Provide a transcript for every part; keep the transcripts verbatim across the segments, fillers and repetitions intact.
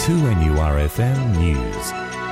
two N U R F M News.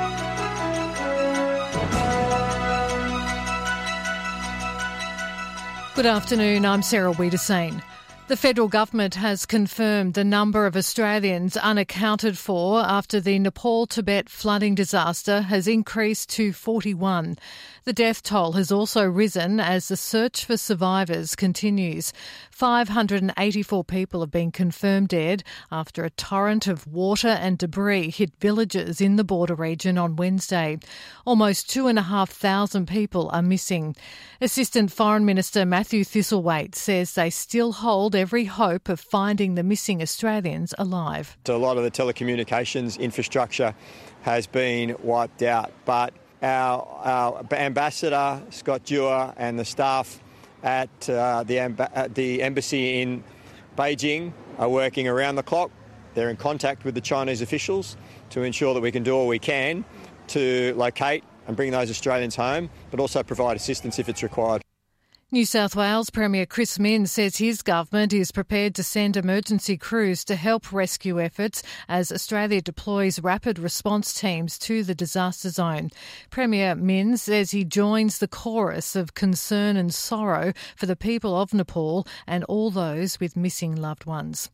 Good afternoon, I'm Sarah Wiedersane. The federal government has confirmed the number of Australians unaccounted for after the Nepal-Tibet flooding disaster has increased to forty-one. The death toll has also risen as the search for survivors continues. five hundred eighty-four people have been confirmed dead after a torrent of water and debris hit villages in the border region on Wednesday. Almost two and a half thousand people are missing. Assistant Foreign Minister Matthew Thistlethwaite says they still hold every hope of finding the missing Australians alive. A lot of the telecommunications infrastructure has been wiped out, but our, our ambassador, Scott Dewar, and the staff at uh, the, amb- at the embassy in Beijing are working around the clock. They're in contact with the Chinese officials to ensure that we can do all we can to locate and bring those Australians home, but also provide assistance if it's required. New South Wales Premier Chris Minns says his government is prepared to send emergency crews to help rescue efforts as Australia deploys rapid response teams to the disaster zone. Premier Minns says he joins the chorus of concern and sorrow for the people of Nepal and all those with missing loved ones.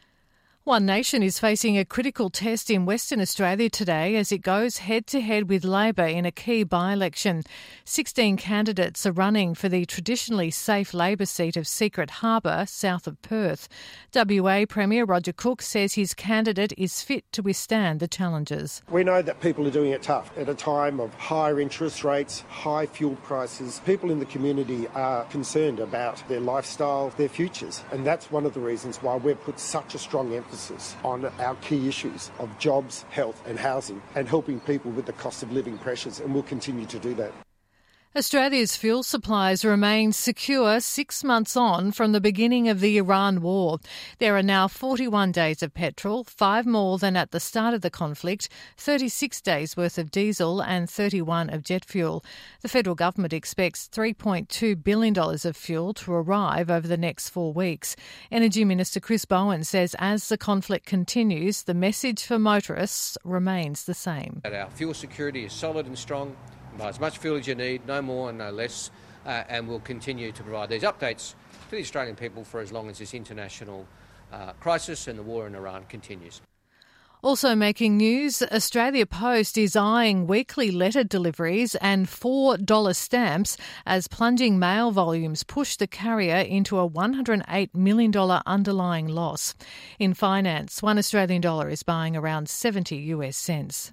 One Nation is facing a critical test in Western Australia today as it goes head-to-head with Labor in a key by-election. Sixteen candidates are running for the traditionally safe Labor seat of Secret Harbour, south of Perth. W A Premier Roger Cook says his candidate is fit to withstand the challenges. We know that people are doing it tough. At a time of higher interest rates, high fuel prices, people in the community are concerned about their lifestyle, their futures. And that's one of the reasons why we've put such a strong emphasis on our key issues of jobs, health and housing and helping people with the cost of living pressures, and we'll continue to do that. Australia's fuel supplies remain secure six months on from the beginning of the Iran war. There are now forty-one days of petrol, five more than at the start of the conflict, thirty-six days worth of diesel and thirty-one of jet fuel. The federal government expects three point two billion dollars of fuel to arrive over the next four weeks. Energy Minister Chris Bowen says as the conflict continues, the message for motorists remains the same. Our fuel security is solid and strong. Buy as much fuel as you need, no more and no less, uh, and we'll continue to provide these updates to the Australian people for as long as this international uh, crisis and the war in Iran continues. Also making news, Australia Post is eyeing weekly letter deliveries and four dollar stamps as plunging mail volumes push the carrier into a one hundred eight million dollars underlying loss. In finance, one Australian dollar is buying around seventy US cents.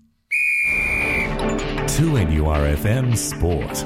two N U R F M Sport.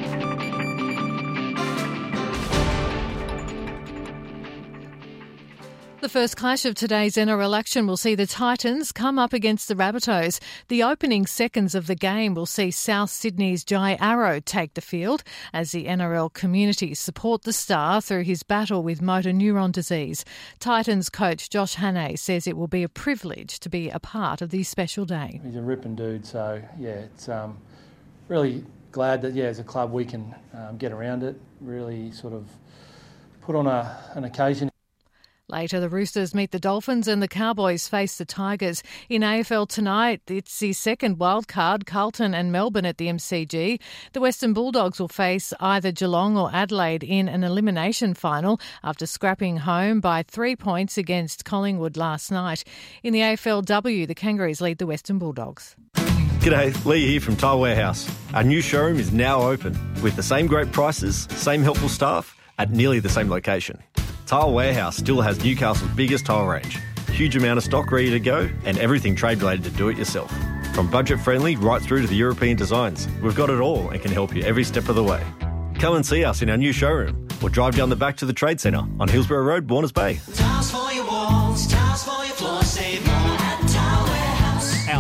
The first clash of today's N R L action will see the Titans come up against the Rabbitohs. The opening seconds of the game will see South Sydney's Jai Arrow take the field as the N R L community support the star through his battle with motor neuron disease. Titans coach Josh Hannay says it will be a privilege to be a part of this special day. He's a ripping dude, so yeah, it's um, really glad that yeah, as a club we can um, get around it, really sort of put on a, an occasion. Later, the Roosters meet the Dolphins and the Cowboys face the Tigers. In A F L tonight, it's the second wildcard, Carlton and Melbourne at the M C G. The Western Bulldogs will face either Geelong or Adelaide in an elimination final after scrapping home by three points against Collingwood last night. In the A F L W, the Kangaroos lead the Western Bulldogs. G'day, Lee here from Tile Warehouse. Our new showroom is now open with the same great prices, same helpful staff at nearly the same location. Tile Warehouse still has Newcastle's biggest tile range, huge amount of stock ready to go and everything trade-related to do it yourself. From budget-friendly right through to the European designs, we've got it all and can help you every step of the way. Come and see us in our new showroom or drive down the back to the Trade Centre on Hillsborough Road, Warners Bay. Tiles for your walls, tiles for your floors, save more at Tile Warehouse. Our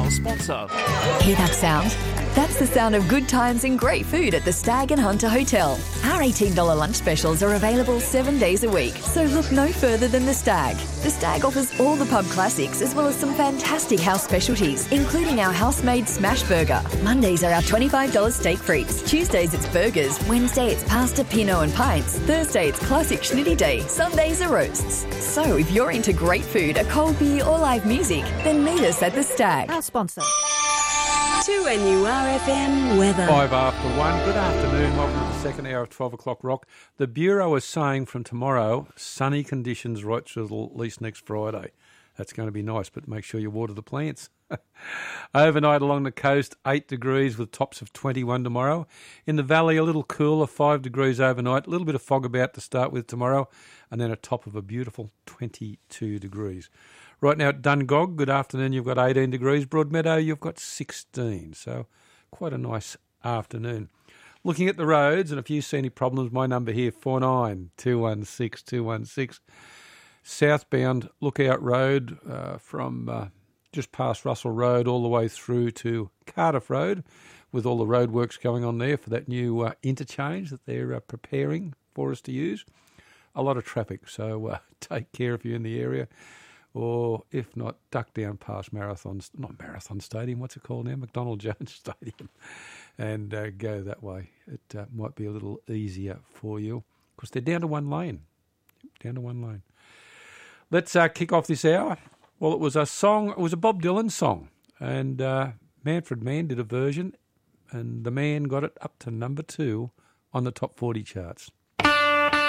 our sponsor. Hear that sound? That's the sound of good times and great food at the Stag and Hunter Hotel. Our eighteen dollars lunch specials are available seven days a week, so look no further than the Stag. The Stag offers all the pub classics as well as some fantastic house specialties, including our house-made smash burger. Mondays are our twenty-five dollars steak frites. Tuesdays it's burgers. Wednesday it's pasta, pinot and pints. Thursday it's classic schnitty day. Sundays are roasts. So if you're into great food, a cold beer or live music, then meet us at the Stag. Our sponsor. To N U R F M weather. Five after one. Good afternoon. Welcome to the second hour of twelve o'clock Rock. The Bureau is saying from tomorrow, sunny conditions right through at least next Friday. That's going to be nice, but make sure you water the plants. Overnight along the coast, eight degrees with tops of twenty-one tomorrow. In the valley, a little cooler, five degrees overnight. A little bit of fog about to start with tomorrow, and then a top of a beautiful twenty-two degrees. Right now at Dungog, good afternoon, you've got eighteen degrees. Broadmeadow, you've got sixteen, so quite a nice afternoon. Looking at the roads, and if you see any problems, my number here, four nine two one six two one six. Southbound Lookout Road uh, from uh, just past Russell Road all the way through to Cardiff Road, with all the roadworks going on there for that new uh, interchange that they're uh, preparing for us to use. A lot of traffic, so uh, take care if you're in the area. Or if not, duck down past Marathon, not Marathon Stadium, what's it called now? McDonald Jones Stadium, and uh, go that way. It uh, might be a little easier for you because they're down to one lane. Down to one lane. Let's uh, kick off this hour. Well, it was a song, it was a Bob Dylan song, and uh, Manfred Mann did a version, and the man got it up to number two on the top forty charts.